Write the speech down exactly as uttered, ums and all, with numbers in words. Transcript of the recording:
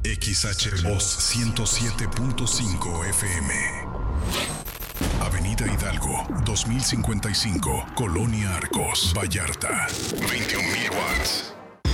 X H Voz ciento siete punto cinco F M. Avenida Hidalgo, dos mil cincuenta y cinco, Colonia Arcos, Vallarta. veintiún mil watts.